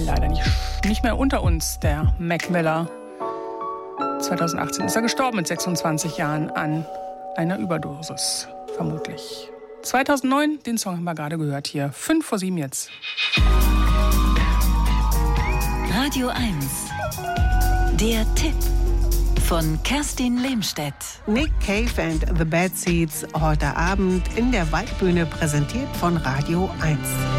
leider nicht mehr unter uns, der Mac Miller. 2018 ist er gestorben mit 26 Jahren an einer Überdosis, vermutlich. 2009, den Song haben wir gerade gehört hier. 5:07 jetzt. Radio 1. Der Tipp von Kerstin Lehmstedt. Nick Cave and the Bad Seeds heute Abend in der Waldbühne, präsentiert von Radio 1.